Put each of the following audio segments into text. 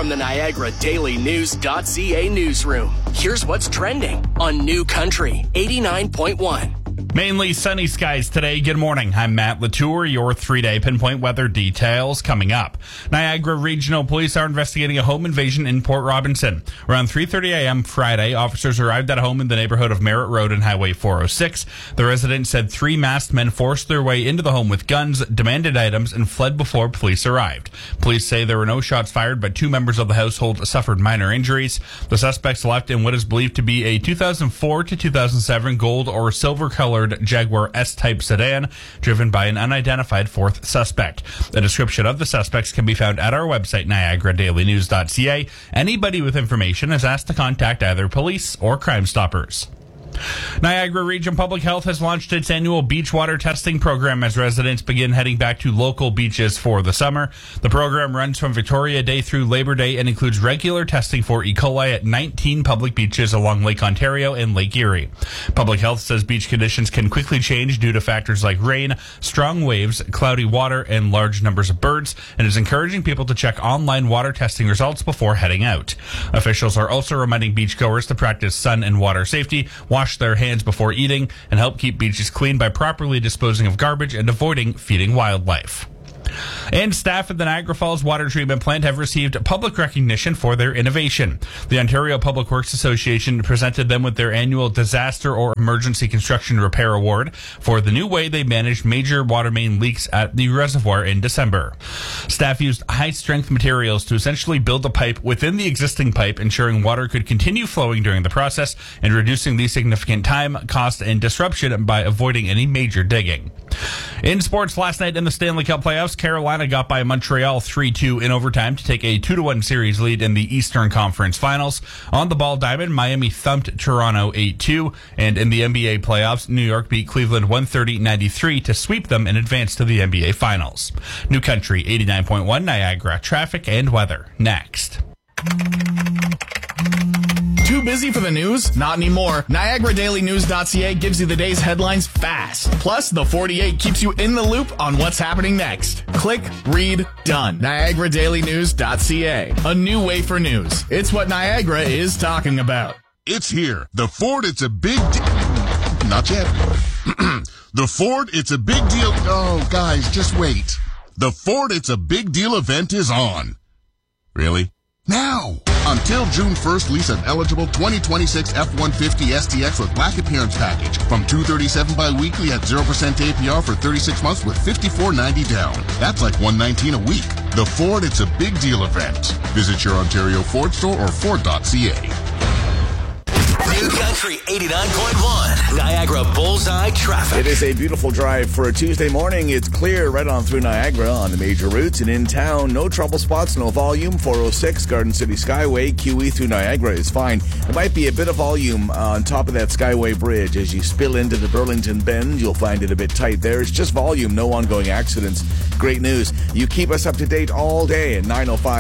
From the Niagara Daily News.ca newsroom, here's what's trending on New Country 89.1. Mainly sunny skies today. Good morning. I'm Matt Latour. Your 3-day pinpoint weather details coming up. Niagara Regional Police are investigating a home invasion in Port Robinson. Around 3:30 a.m. Friday, officers arrived at a home in the neighborhood of Merritt Road and Highway 406. The resident said 3 masked men forced their way into the home with guns, demanded items, and fled before police arrived. Police say there were no shots fired, but 2 members of the household suffered minor injuries. The suspects left in what is believed to be a 2004 to 2007 gold or silver-colored Jaguar S-Type sedan, driven by an unidentified 4th suspect. The description of the suspects can be found at our website, niagaradailynews.ca. Anybody with information is asked to contact either police or Crime Stoppers. Niagara Region Public Health has launched its annual beach water testing program as residents begin heading back to local beaches for the summer. The program runs from Victoria Day through Labor Day and includes regular testing for E. coli at 19 public beaches along Lake Ontario and Lake Erie. Public Health says beach conditions can quickly change due to factors like rain, strong waves, cloudy water, and large numbers of birds, and is encouraging people to check online water testing results before heading out. Officials are also reminding beachgoers to practice sun and water safety, wash their hands before eating, and help keep beaches clean by properly disposing of garbage and avoiding feeding wildlife. And staff at the Niagara Falls Water Treatment Plant have received public recognition for their innovation. The Ontario Public Works Association presented them with their annual Disaster or Emergency Construction Repair Award for the new way they managed major water main leaks at the reservoir in December. Staff used high-strength materials to essentially build a pipe within the existing pipe, ensuring water could continue flowing during the process and reducing the significant time, cost, and disruption by avoiding any major digging. In sports, last night in the Stanley Cup playoffs, Carolina got by Montreal 3-2 in overtime to take a 2-1 series lead in the Eastern Conference Finals. On the Ball Diamond, Miami thumped Toronto 8-2, and in the NBA playoffs, New York beat Cleveland 130-93 to sweep them and advance to the NBA Finals. New Country 89.1 Niagara, traffic and weather next. Too busy for the news? Not anymore. NiagaraDailyNews.ca gives you the day's headlines fast. Plus, the 48 keeps you in the loop on what's happening next. Click, read, done. NiagaraDailyNews.ca. A new way for news. It's what Niagara is talking about. It's here. The Ford, it's a big deal. Not yet. The Ford, it's a big deal. Oh, guys, just wait. The Ford, it's a big deal event is on. Really? Now! Until June 1st, lease an eligible 2026 F-150 STX with black appearance package from $237 bi-weekly at 0% APR for 36 months with $54.90 down. That's like $119 a week. The Ford, it's a big deal event. Visit your Ontario Ford store or Ford.ca. New Country 89.1 Niagara Bullseye Traffic. It is a beautiful drive for a Tuesday morning. It's clear right on through Niagara on the major routes and in town. No trouble spots, no volume. 406 Garden City Skyway, QE through Niagara is fine. There might be a bit of volume on top of that Skyway Bridge. As you spill into the Burlington Bend, you'll find it a bit tight there. It's just volume, no ongoing accidents. Great news. You keep us up to date all day at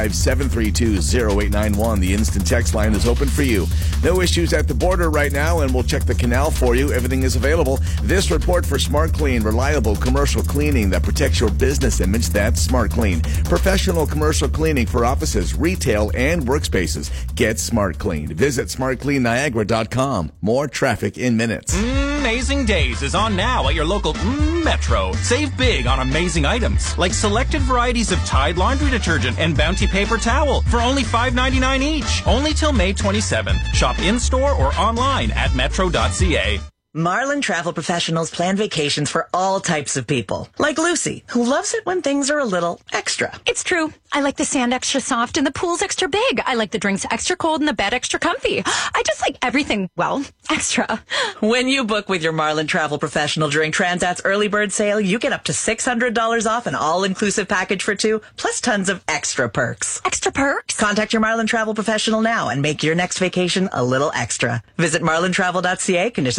905-732-0891. The instant text line is open for you. No issues at the border right now, and we'll check the canal for you. Everything is available. This report for Smart Clean, reliable commercial cleaning that protects your business image. That's Smart Clean. Professional commercial cleaning for offices, retail, and workspaces. Get Smart Clean. Visit smartcleanniagara.com. More traffic in minutes. Amazing Days is on now at your local Metro. Save big on amazing items like selected varieties of Tide laundry detergent and Bounty paper towel for only $5.99 each. Only till May 27th. Shop in-store or online at metro.ca. Marlin Travel Professionals plan vacations for all types of people. Like Lucy, who loves it when things are a little extra. It's true. I like the sand extra soft and the pool's extra big. I like the drinks extra cold and the bed extra comfy. I just like everything, well, extra. When you book with your Marlin Travel Professional during Transat's early bird sale, you get up to $600 off an all-inclusive package for 2, plus tons of extra perks. Extra perks? Contact your Marlin Travel Professional now and make your next vacation a little extra. Visit marlintravel.ca. Conditions apply.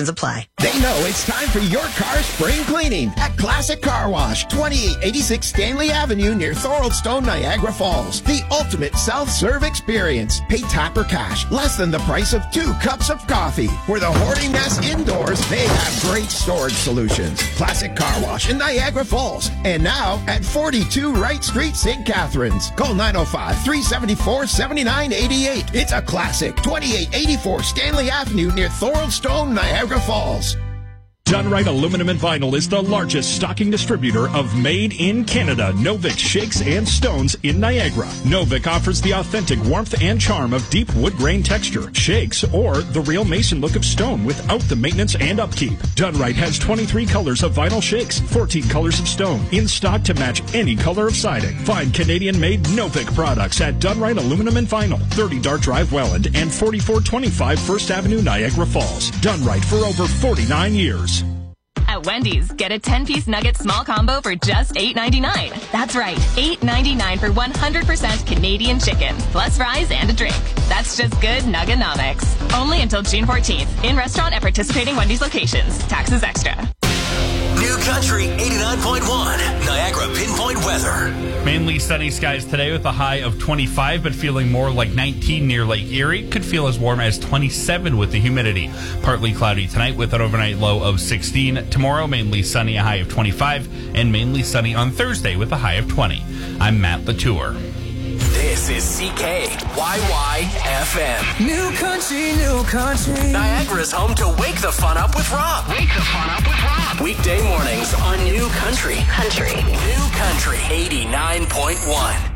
They know it's time for your car's spring cleaning at Classic Car Wash, 2886 Stanley Avenue near Thoroldstone, Niagara Falls. The ultimate self-serve experience. Pay tap or cash, less than the price of 2 cups of coffee. For the hoarding mess indoors, they have great storage solutions. Classic Car Wash in Niagara Falls. And now at 42 Wright Street, St. Catharines. Call 905-374-7988. It's a classic, 2884 Stanley Avenue near Thoroldstone, Niagara Falls. Dunright Aluminum and Vinyl is the largest stocking distributor of made-in-Canada Novik shakes and stones in Niagara. Novik offers the authentic warmth and charm of deep wood grain texture, shakes, or the real mason look of stone without the maintenance and upkeep. Dunright has 23 colors of vinyl shakes, 14 colors of stone, in stock to match any color of siding. Find Canadian-made Novik products at Dunright Aluminum and Vinyl, 30 Dart Drive, Welland, and 4425 First Avenue, Niagara Falls. Dunright for over 49 years. At Wendy's, get a 10-piece nugget small combo for just $8.99. That's right, $8.99 for 100% Canadian chicken, plus fries and a drink. That's just good Nuggenomics. Only until June 14th. In restaurant at participating Wendy's locations. Taxes extra. New Country 89.1, Niagara Pinpoint Weather. Mainly sunny skies today with a high of 25, but feeling more like 19 near Lake Erie. Could feel as warm as 27 with the humidity. Partly cloudy tonight with an overnight low of 16. Tomorrow, mainly sunny, a high of 25, and mainly sunny on Thursday with a high of 20. I'm Matt Latour. This is CKYY-FM. New country, new country. Niagara's home to Wake the Fun Up with Rob. Wake the Fun Up with Rob. Weekday mornings on New Country. New Country 89.1.